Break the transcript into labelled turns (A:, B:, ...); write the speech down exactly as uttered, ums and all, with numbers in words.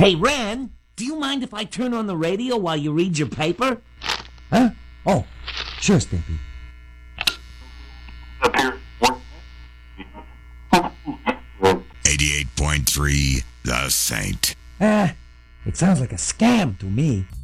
A: Hey, Ren, do you mind if I turn on the radio while you read your paper?
B: Huh? Oh, sure, Stimpy.
C: eighty-eight point three, The Saint.
B: Ah, it sounds like a scam to me.